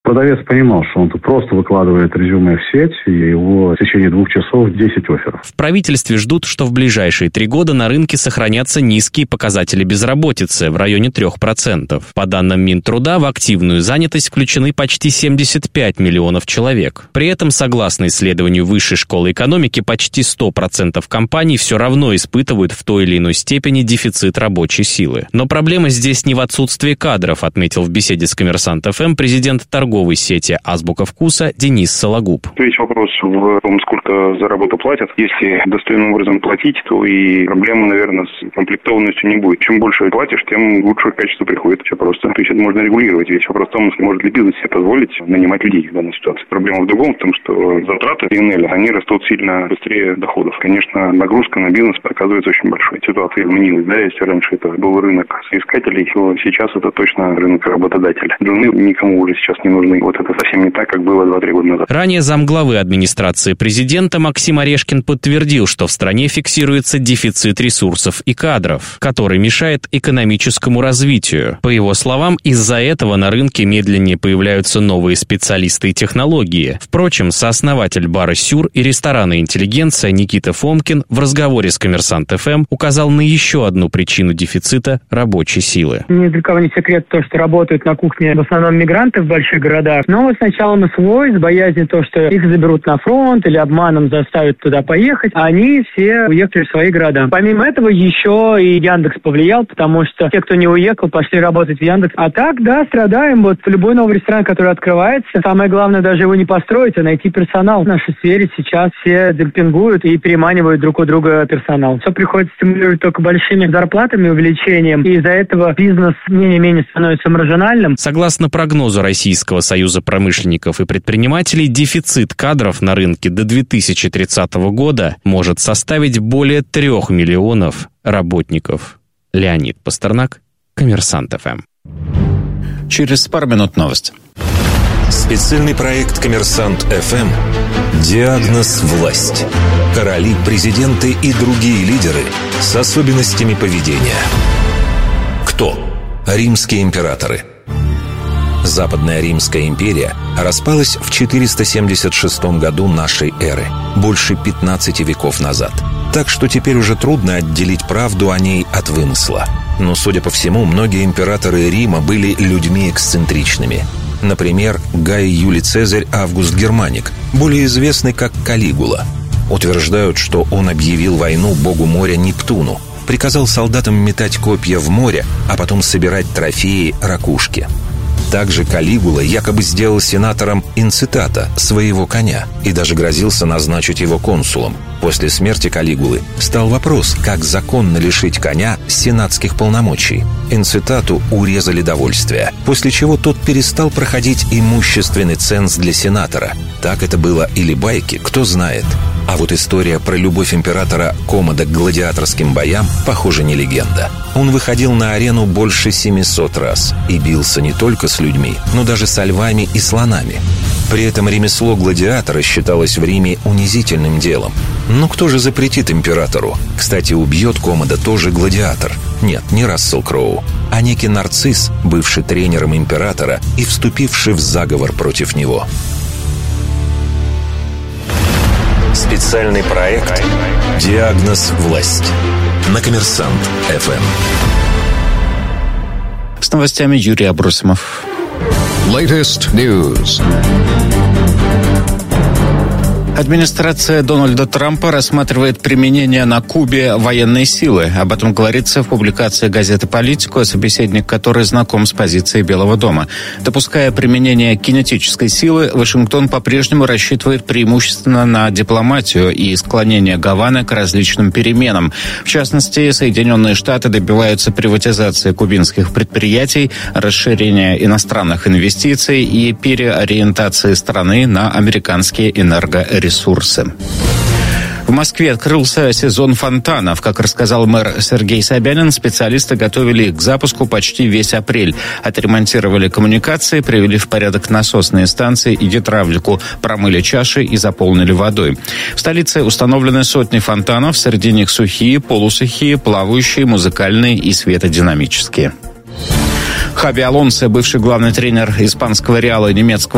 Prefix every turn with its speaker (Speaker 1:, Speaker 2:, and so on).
Speaker 1: Продавец понимал, что он тут просто выкладывает резюме в сеть, и его в течение 2 часов 10 офферов.
Speaker 2: В правительстве ждут, что в ближайшие 3 года на рынке сохранятся низкие показатели безработицы в районе 3%. По данным Минтруда, в активную занятость включены почти 75 миллионов человек. При этом, согласно исследованию Высшей школы экономики, почти 100% компаний все равно испытывают в той или иной степени дефицит рабочей силы. Но проблема здесь не в отсутствии кадров, отметил в беседе с Коммерсант ФМ президент торговой сети «Азбука вкуса» Денис Сологуб.
Speaker 3: Весь вопрос в том, сколько за работу платят. Если достойным образом платить, то и проблемы, наверное, с комплектованностью не будет. Чем больше платишь, тем лучшее качество приходит. Все просто. То есть это можно регулировать. Весь вопрос в том, может ли бизнес себе позволить нанимать людей в данной ситуации. Проблема в другом, в том, что затраты ПНЛ, они растут сильно быстрее доходов. Конечно, нагрузка на бизнес оказывается очень большой. Ситуация изменилась, да, если раньше это был рынок соискателей, то сейчас это точно рынок работодателя. Жены никому уже сейчас не нужны. Вот это совсем не так, как было 2-3 года назад.
Speaker 2: Ранее замглавы администрации президента Максим Орешкин подтвердил, что в стране фиксируется дефицит ресурсов и кадров, который мешает экономическому развитию. По его словам, из-за этого на рынке медленнее появляются новые специалисты и технологии. Впрочем, сооснователь бара «Сюр» и ресторана «Интеллигенция» Никита Фомкин в разговоре с Коммерсант ФМ указал на еще одну причину дефицита рабочей силы.
Speaker 4: Ни для кого не секрет то, что работают на кухне в основном мигранты в больших городах. Но сначала СВО, из боязни то, что их заберут на фронт или обманом заставят туда поехать, они все уехали в свои города. Помимо этого еще и Яндекс повлиял, потому что те, кто не уехал, пошли работать в Яндекс. А так, да, страдаем. Вот любой новый ресторан, который открывается, самое главное даже его не построить, а найти персонал. В нашей сфере сейчас все демпингуют и переманивают друг у друга персонал. Все приходится стимулировать только большими зарплатами, увеличением, и из-за этого бизнес менее-менее становится маржинальным.
Speaker 2: Согласно прогнозу Российского союза промышленников и предпринимателей, дефицит кадров на рынке до 2030 года может составить более 3 миллионов работников. Леонид Пастернак, Коммерсант ФМ.
Speaker 5: Через пару минут новости.
Speaker 6: Специальный проект «Коммерсант ФМ». Диагноз «Власть». Короли, президенты и другие лидеры с особенностями поведения. Кто? Римские императоры. Западная Римская империя распалась в 476 году нашей эры, больше 15 веков назад. Так что теперь уже трудно отделить правду о ней от вымысла. Но, судя по всему, многие императоры Рима были людьми эксцентричными. Например, Гай Юлий Цезарь Август Германик, более известный как Калигула. Утверждают, что он объявил войну богу моря Нептуну, приказал солдатам метать копья в море, а потом собирать трофеи ракушки. Также Калигула якобы сделал сенатором Инцитата, своего коня, и даже грозился назначить его консулом. После смерти Калигулы стал вопрос, как законно лишить коня сенатских полномочий. Инцитату урезали довольствие, после чего тот перестал проходить имущественный ценз для сенатора. Так это было или байки, кто знает. А вот история про любовь императора Коммода к гладиаторским боям, похоже, не легенда. Он выходил на арену больше 700 раз и бился не только с людьми, но даже со львами и слонами. При этом ремесло гладиатора считалось в Риме унизительным делом. Но кто же запретит императору? Кстати, убьет Коммода тоже гладиатор. Нет, не Рассел Кроу, а некий нарцисс, бывший тренером императора и вступивший в заговор против него. Специальный проект «Диагноз «Власть» на Коммерсант ФМ.
Speaker 5: С новостями Юрий Абросимов.
Speaker 7: Latest News.
Speaker 5: Администрация Дональда Трампа рассматривает применение на Кубе военной силы. Об этом говорится в публикации газеты «Политико», собеседник которой знаком с позицией Белого дома. Допуская применение кинетической силы, Вашингтон по-прежнему рассчитывает преимущественно на дипломатию и склонение Гаваны к различным переменам. В частности, Соединенные Штаты добиваются приватизации кубинских предприятий, расширения иностранных инвестиций и переориентации страны на американские энергоресурсы. В Москве открылся сезон фонтанов. Как рассказал мэр Сергей Собянин, специалисты готовили их к запуску почти весь апрель. Отремонтировали коммуникации, привели в порядок насосные станции и гидравлику, промыли чаши и заполнили водой. В столице установлены сотни фонтанов, среди них сухие, полусухие, плавающие, музыкальные и светодинамические. Хаби Алонсо, бывший главный тренер испанского Реала и немецкого